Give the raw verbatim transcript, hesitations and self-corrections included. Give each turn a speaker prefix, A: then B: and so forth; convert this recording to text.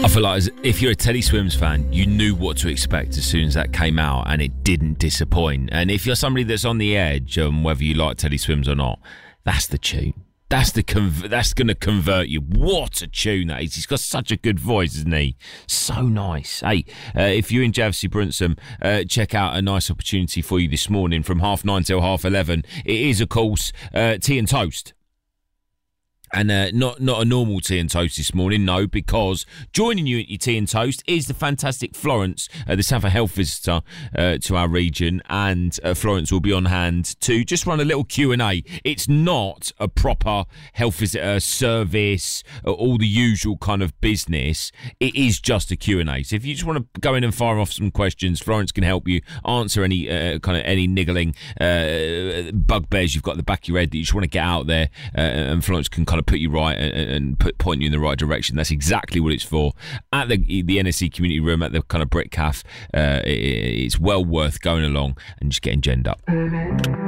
A: I feel like as, if you're a Teddy Swims fan, you knew what to expect as soon as that came out, and it didn't disappoint. And if you're somebody that's on the edge on whether you like Teddy Swims or not, that's the tune. That's the conv- that's going to convert you. What a tune that is. He's got such a good voice, isn't he? So nice. Hey, uh, if you're in Javsey Brunson, uh, check out a nice opportunity for you this morning from half nine till half eleven. It is, of course, uh, tea and toast. And uh, not not a normal tea and toast this morning, no, because joining you at your tea and toast is the fantastic Florence, uh, the South Health visitor uh, to our region, and uh, Florence will be on hand to just run a little Q and A. It's not a proper health visitor service, uh, all the usual kind of business. It is just a Q and A. So if you just want to go in and fire off some questions, Florence can help you answer any uh, kind of any niggling uh, bugbears you've got at the back of your head that you just want to get out there, uh, and Florence can kind of put you right and, and put point you in the right direction. That's exactly what it's for. At the the N S C community room at the kind of Brick Cafe, uh, it, it's well worth going along and just getting genned up.